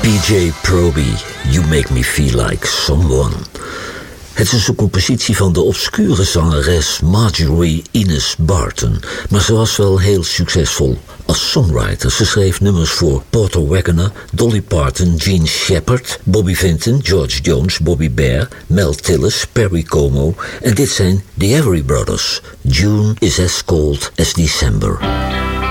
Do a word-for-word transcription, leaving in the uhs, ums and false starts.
P J Proby, You Make Me Feel Like Someone. Het is een compositie van de obscure zangeres Marjorie Ines Barton, maar ze was wel heel succesvol als songwriter. Ze schreef nummers voor Porter Wagoner, Dolly Parton, Gene Shepard, Bobby Vinton, George Jones, Bobby Bare, Mel Tillis, Perry Como en dit zijn The Everly Brothers. June is as cold as December.